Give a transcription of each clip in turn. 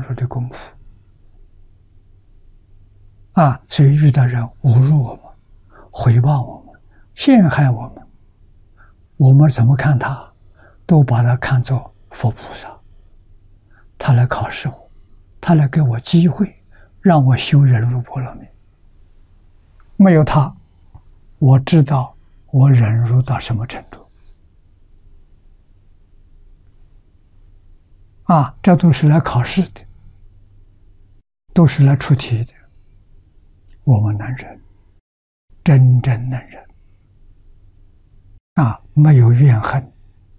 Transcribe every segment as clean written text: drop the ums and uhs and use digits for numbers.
入的功夫啊！所以遇到人侮辱我们、回报我们、陷害我们，我们怎么看他，都把他看作佛菩萨。他来考试我，他来给我机会，让我修忍辱波罗蜜。没有他，我知道我忍辱到什么程度啊！这都是来考试的，都是来出题的。我们能忍，真正能忍啊！没有怨恨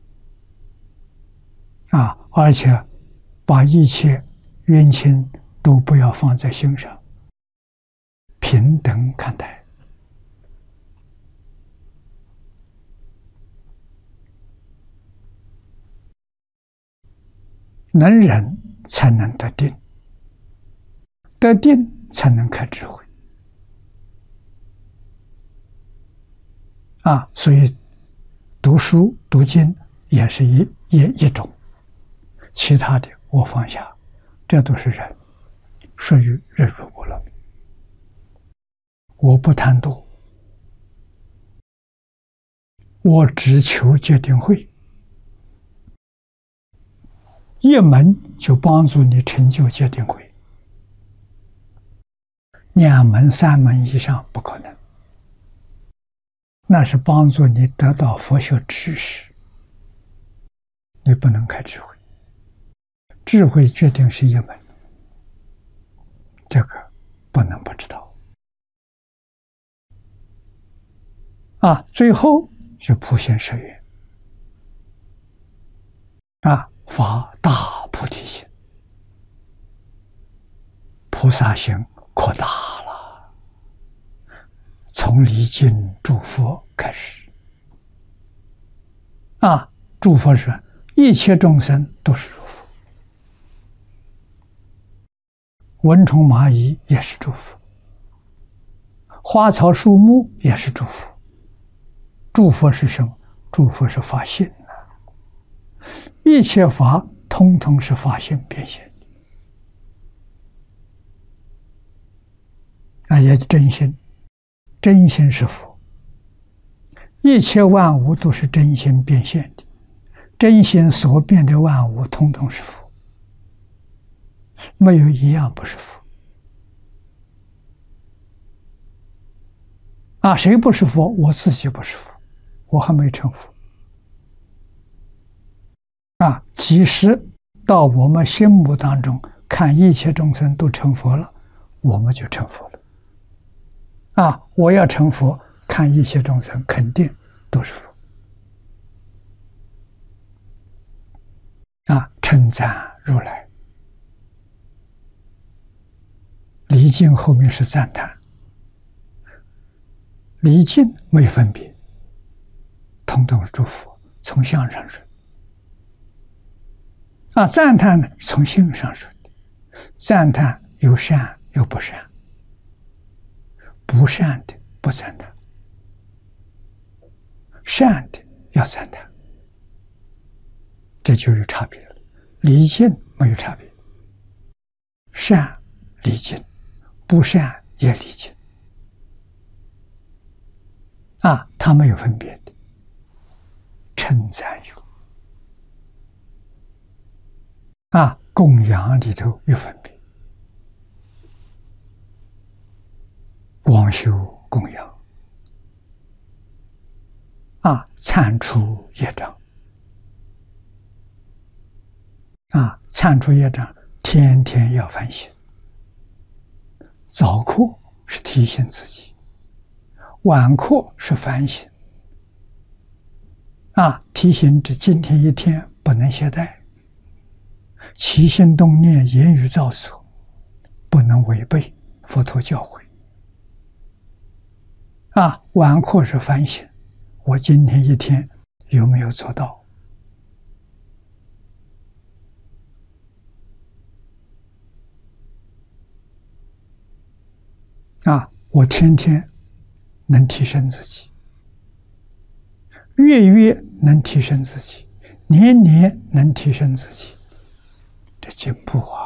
啊！而且把一切冤亲都不要放在心上，平等看待。能忍才能得定，得定才能开智慧啊！所以读书读经也是一种，其他的我放下，这都是忍，属于忍辱波罗蜜。我不贪多，我只求戒定慧，一门就帮助你成就戒定慧，2门3门以上不可能，那是帮助你得到佛学知识，你不能开智慧，智慧决定是一门，这个不能不知道啊！最后是普贤摄愿啊，发大菩提心，菩萨心扩大了，从礼敬诸佛开始啊！诸佛是一切众生都是诸佛，蚊虫蚂蚁也是诸佛，花草树木也是诸佛。诸佛是什么？诸佛是法性啊！一切法通通是法性变现的啊，也真心，真心是佛，一切万物都是真心变现的，真心所变的万物通通是佛，没有一样不是佛啊！谁不是佛？我自己不是佛，我还没成佛啊！即使到我们心目当中看一切众生都成佛了，我们就成佛了啊！我要成佛，看一切众生肯定都是佛啊！称赞如来，礼敬后面是赞叹，礼敬没分别，统统是诸佛，从相上说啊，赞叹呢从性上说的，赞叹有善有不善，不善的不赞叹，善的要赞叹，这就有差别了。礼敬没有差别，善礼敬，不善也礼敬啊，它没有分别的，称赞有啊，供养里头有分别，光修供养啊，铲除业障啊，铲除业障，天天要反省。早课是提醒自己，晚课是反省啊，提醒这今天一天不能懈怠，起心动念、言语造作不能违背佛陀教诲啊。晚课是反省，我今天一天有没有做到啊？我天天能提升自己，月月能提升自己，年年能提升自己，这进步啊！